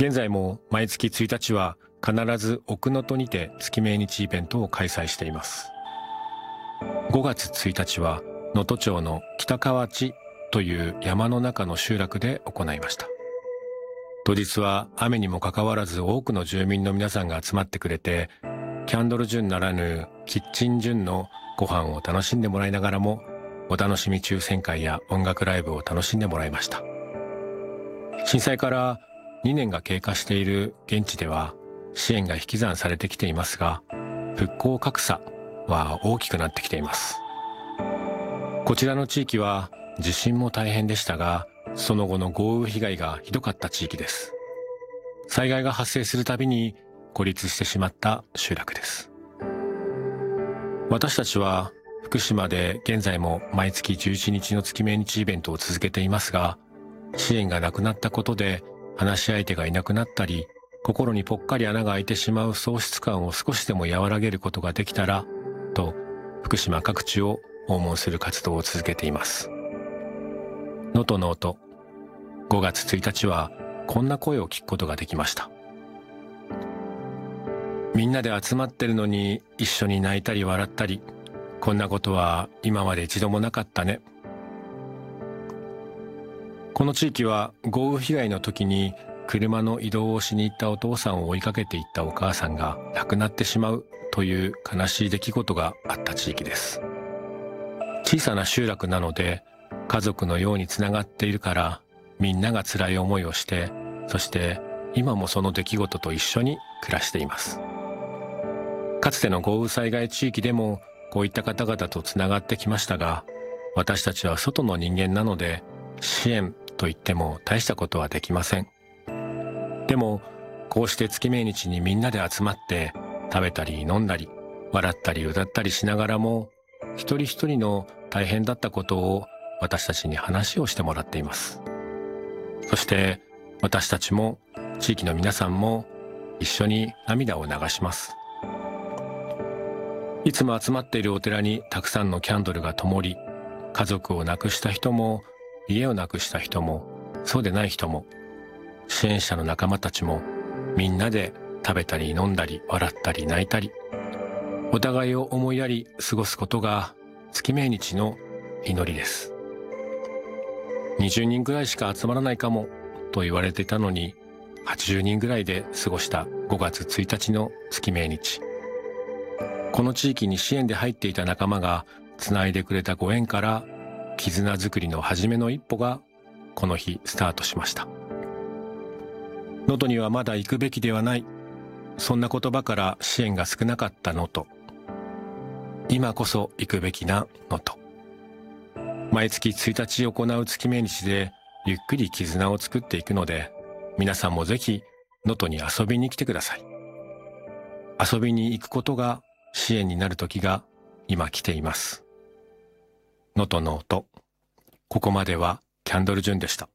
現在も毎月1日は必ず奥能登にて月命日イベントを開催しています。5月1日は能登町の北河内という山の中の集落で行いました。当日は雨にもかかわらず多くの住民の皆さんが集まってくれて、キャンドルジュンならぬキッチンジュンのご飯を楽しんでもらいながらも、お楽しみ抽選会や音楽ライブを楽しんでもらいました。震災から2年が経過している現地では支援が引き算されてきていますが、復興格差は大きくなってきています。こちらの地域は地震も大変でしたが、その後の豪雨被害がひどかった地域です。災害が発生するたびに孤立してしまった集落です。私たちは福島で現在も毎月11日の月命日イベントを続けていますが、支援がなくなったことで話し相手がいなくなったり、心にぽっかり穴が開いてしまう喪失感を少しでも和らげることができたらと、福島各地を訪問する活動を続けています。能登の音、5月1日はこんな声を聞くことができました。みんなで集まってるのに一緒に泣いたり笑ったり、こんなことは今まで一度もなかったね。この地域は豪雨被害の時に車の移動をしに行ったお父さんを追いかけていったお母さんが亡くなってしまうという悲しい出来事があった地域です。小さな集落なので家族のようにつながっているから、みんなが辛い思いをして、そして今もその出来事と一緒に暮らしています。かつての豪雨災害地域でもこういった方々とつながってきましたが、私たちは外の人間なので支援と言っても大したことはできません。でもこうして月命日にみんなで集まって食べたり飲んだり笑ったり歌ったりしながらも、一人一人の大変だったことを私たちに話をしてもらっています。そして私たちも地域の皆さんも一緒に涙を流します。いつも集まっているお寺にたくさんのキャンドルが灯り、家族を亡くした人も家を亡くした人もそうでない人も支援者の仲間たちもみんなで食べたり飲んだり笑ったり泣いたり、お互いを思いやり過ごすことが月命日の祈りです。20人ぐらいしか集まらないかもと言われていたのに、80人ぐらいで過ごした5月1日の月命日。この地域に支援で入っていた仲間がつないでくれたご縁から、絆づくりの初めの一歩がこの日スタートしました。能登にはまだ行くべきではない、そんな言葉から支援が少なかった能登。今こそ行くべきな能登。毎月1日行う月命日でゆっくり絆を作っていくので、皆さんもぜひ能登に遊びに来てください。遊びに行くことが支援になる時が今来ています。能登の音。ここまではキャンドルジュンでした。